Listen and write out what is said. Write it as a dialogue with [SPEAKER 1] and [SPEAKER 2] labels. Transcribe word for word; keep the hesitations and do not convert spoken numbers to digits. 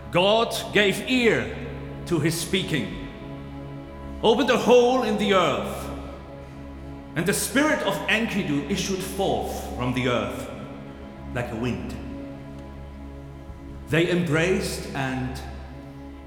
[SPEAKER 1] God gave ear to his speaking, opened a hole in the earth, and the spirit of Enkidu issued forth from the earth like a wind. They embraced and